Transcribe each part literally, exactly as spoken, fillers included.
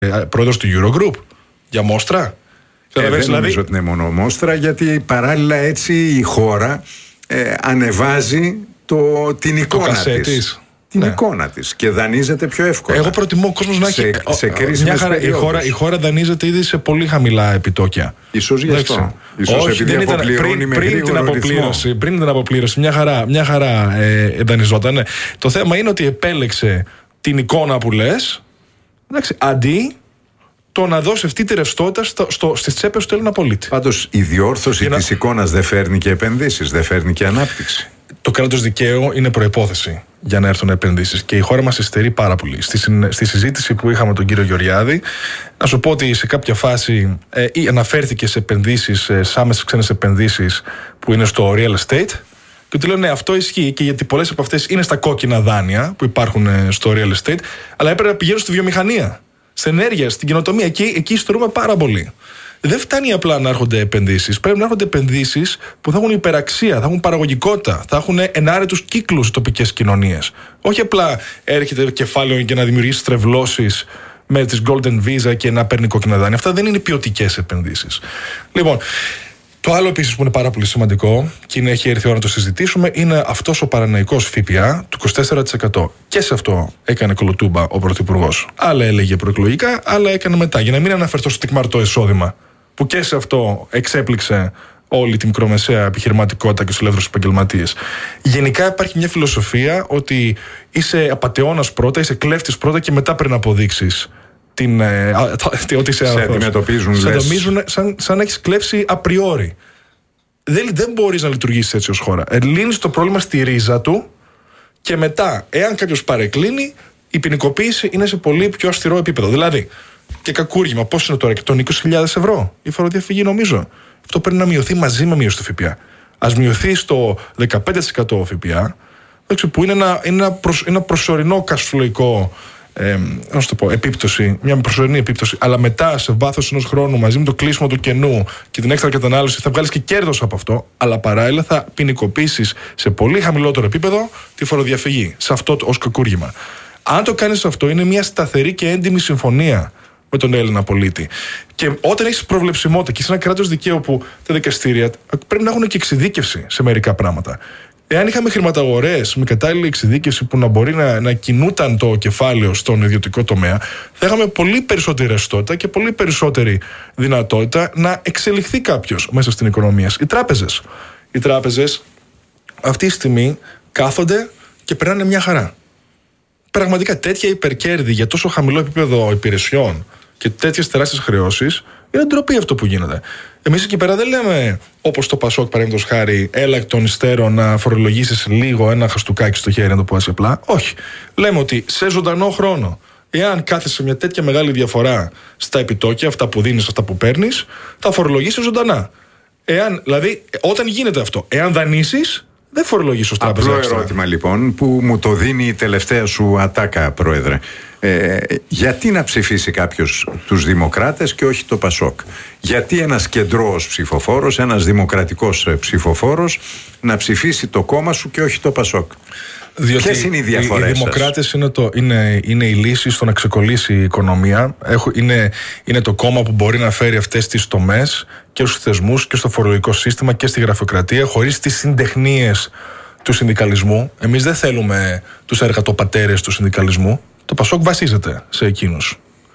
πρόεδρος του Eurogroup για μόστρα. Ε, δεν δηλαδή... νομίζω ότι είναι μόνο μόστρα, γιατί παράλληλα έτσι η χώρα ε, ανεβάζει το, την εικόνα της. Την ναι. εικόνα της και δανείζεται πιο εύκολα. Εγώ προτιμώ ο κόσμος να έχει. Σε, σε κρίσιμες χαρά, η, χώρα, η χώρα δανείζεται ήδη σε πολύ χαμηλά επιτόκια. Ίσως γι' αυτό. Ίσως όχι, επειδή αποπληρώνει με πριν, την αποπλήρωση, πριν την αποπλήρωση, μια χαρά, μια χαρά ε, δανειζόταν. Ναι. Το θέμα είναι ότι επέλεξε την εικόνα που λες, εντάξει, αντί το να δώσει αυτή τη ρευστότητα στο, στο, στις τσέπες του Έλληνα πολίτη. Πάντως η διόρθωση της να... εικόνας δεν φέρνει και επενδύσεις, δεν φέρνει και ανάπτυξη. Το κράτος δικαίου είναι προϋπόθεση για να έρθουν επενδύσεις και η χώρα μας υστερεί πάρα πολύ. Στη, στη συζήτηση που είχαμε με τον κύριο Γεωργιάδη, να σου πω ότι σε κάποια φάση ε, αναφέρθηκε σε επενδύσεις, ε, σε άμεσες ξένες επενδύσεις που είναι στο real estate. Και του λέω ναι, αυτό ισχύει και γιατί πολλές από αυτές είναι στα κόκκινα δάνεια που υπάρχουν ε, στο real estate, αλλά έπρεπε να πηγαίνουν στη βιομηχανία, στην ενέργεια, στην καινοτομία. Εκεί, εκεί ιστορούμε πάρα πολύ. Δεν φτάνει απλά να έρχονται επενδύσεις. Πρέπει να έρχονται επενδύσεις που θα έχουν υπεραξία, θα έχουν παραγωγικότητα, θα έχουν ενάρετους κύκλους οι τοπικές κοινωνίες. Όχι απλά έρχεται κεφάλαιο και να δημιουργήσει στρεβλώσεις με τις Golden Visa και να παίρνει κόκκινα δάνεια. Αυτά δεν είναι ποιοτικές επενδύσεις. Λοιπόν, το άλλο επίσης που είναι πάρα πολύ σημαντικό και είναι, έχει έρθει η ώρα να το συζητήσουμε, είναι αυτός ο παρανοϊκός ΦΠΑ του είκοσι τέσσερα τοις εκατό. Και σε αυτό έκανε κολοτούμπα ο Πρωθυπουργός. Άλλα έλεγε προεκλογικά, άλλα έκανε μετά. Για να μην αναφερθώ στο τικμαρτό εισόδημα, που και σε αυτό εξέπληξε όλη τη μικρομεσαία επιχειρηματικότητα και τους ελεύθερους επαγγελματίες. Γενικά υπάρχει μια φιλοσοφία ότι είσαι απατεώνας πρώτα, είσαι κλέφτης πρώτα και μετά πρέπει να αποδείξεις την, ε, ότι είσαι σε αντιμετωπίζουν, σε αντιμετωπίζουν σαν, σαν να έχεις κλέψει απριόρι. Δεν, δεν μπορείς να λειτουργήσεις έτσι ως χώρα. Λύνεις το πρόβλημα στη ρίζα του και μετά, εάν κάποιος παρεκκλίνει, η ποινικοποίηση είναι σε πολύ πιο αυστηρό επίπεδο. Δηλαδή, και κακούργημα, πώς είναι τώρα, και των είκοσι χιλιάδες ευρώ η φοροδιαφυγή, νομίζω. Αυτό πρέπει να μειωθεί μαζί με μείωση του ΦΠΑ. Ας μειωθεί στο δεκαπέντε τοις εκατό ΦΠΑ, που είναι ένα, είναι ένα, προσ, ένα προσωρινό κασφλοϊκό ε, να σου το πω, επίπτωση, μια προσωρινή επίπτωση, αλλά μετά σε βάθος ενός χρόνου, μαζί με το κλείσιμο του κενού και την έξτρα κατανάλωση, θα βγάλεις και κέρδος από αυτό, αλλά παράλληλα θα ποινικοποιήσεις σε πολύ χαμηλότερο επίπεδο τη φοροδιαφυγή. Σε αυτό ως κακούργημα. Αν το κάνεις αυτό, είναι μια σταθερή και έντιμη συμφωνία με τον Έλληνα πολίτη. Και όταν έχεις προβλεψιμότητα και σε ένα κράτος δικαίου που τα δικαστήρια πρέπει να έχουν και εξειδίκευση σε μερικά πράγματα. Εάν είχαμε χρηματαγορές με κατάλληλη εξειδίκευση που να μπορεί να, να κινούταν το κεφάλαιο στον ιδιωτικό τομέα, θα είχαμε πολύ περισσότερη ρευστότητα και πολύ περισσότερη δυνατότητα να εξελιχθεί κάποιος μέσα στην οικονομία. Οι τράπεζες. Οι τράπεζες αυτή τη στιγμή κάθονται και περνάνε μια χαρά. Πραγματικά τέτοια υπερκέρδη για τόσο χαμηλό επίπεδο υπηρεσιών και τέτοιες τεράστιες χρεώσεις είναι ντροπή αυτό που γίνεται. Εμείς εκεί πέρα δεν λέμε, όπως το Πασόκ παραδείγματος χάρη, έλα εκ των υστέρων να φορολογήσεις λίγο ένα χαστούκάκι στο χέρι, να το πω έτσι απλά. Όχι. Λέμε ότι σε ζωντανό χρόνο, εάν κάθεσαι μια τέτοια μεγάλη διαφορά στα επιτόκια, αυτά που δίνεις, αυτά που παίρνεις, θα φορολογήσεις ζωντανά. Εάν, δηλαδή, όταν γίνεται αυτό, εάν δανείσεις, δεν φορολογείς ως τράπεζα. Απλό ερώτημα λοιπόν που μου το δίνει η τελευταία σου ατάκα, Πρόεδρε. Ε, γιατί να ψηφίσει κάποιος τους Δημοκράτες και όχι το Πασόκ? Γιατί ένας κεντρός ψηφοφόρος, ένας δημοκρατικός ψηφοφόρος να ψηφίσει το κόμμα σου και όχι το Πασόκ? Διότι ποιες είναι οι διαφορές? Οι Δημοκράτες είναι, το, είναι, είναι η λύση στο να ξεκολλήσει η οικονομία. Έχω, είναι, είναι το κόμμα που μπορεί να φέρει αυτές τις τομές και στους θεσμούς και στο φορολογικό σύστημα και στη γραφειοκρατία, χωρίς τις συντεχνίες του συνδικαλισμού. Εμείς δεν θέλουμε τους εργατοπατέρες του συνδικαλισμού. Το Πασόκ βασίζεται σε εκείνους.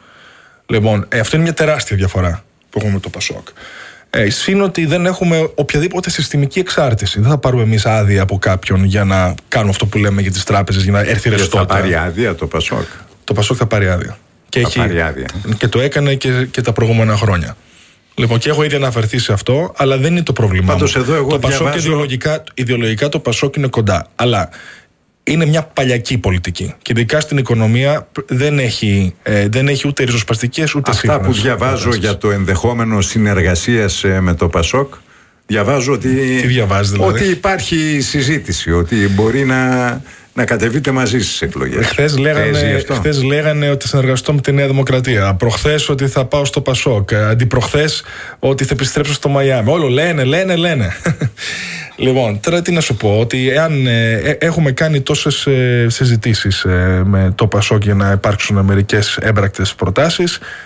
Λοιπόν, ε, αυτό είναι μια τεράστια διαφορά που έχουμε με το Πασόκ. Ε, Συν ότι δεν έχουμε οποιαδήποτε συστημική εξάρτηση. Δεν θα πάρουμε εμείς άδεια από κάποιον για να κάνουμε αυτό που λέμε για τις τράπεζες, για να έρθει ρευστότητα. Θα πάρει άδεια το Πασόκ? Το Πασόκ θα πάρει άδεια. Και, θα έχει, πάρει άδεια. και το έκανε και, και τα προηγούμενα χρόνια. Λοιπόν, και έχω ήδη αναφερθεί σε αυτό, αλλά δεν είναι το πρόβλημά Πάντως μου. Εδώ εγώ το Πασόκ διαβάζω... ιδεολογικά, ιδεολογικά το Πασόκ είναι κοντά. Αλλά είναι μια παλιακή πολιτική. Και ειδικά στην οικονομία δεν έχει, ε, δεν έχει ούτε ριζοσπαστικές ούτε σύγχρονες. Αυτά που διαβάζω προτάσεις για το ενδεχόμενο συνεργασίας με το Πασόκ, διαβάζω ότι, Τι διαβάζεις, δηλαδή? ότι υπάρχει συζήτηση, ότι μπορεί να, να κατεβείτε μαζί στις εκλογές. Χθες λέγανε, χθες λέγανε ότι συνεργαστώ με τη Νέα Δημοκρατία. Προχθές ότι θα πάω στο Πασόκ. Αντιπροχθές ότι θα επιστρέψω στο Μαϊάμι. Όλο λένε, λένε, λένε. Λοιπόν, τώρα τι να σου πω, ότι εάν ε, ε, έχουμε κάνει τόσες ε, συζητήσεις ε, με το Πασόκ για να υπάρξουν μερικές έμπρακτες προτάσεις,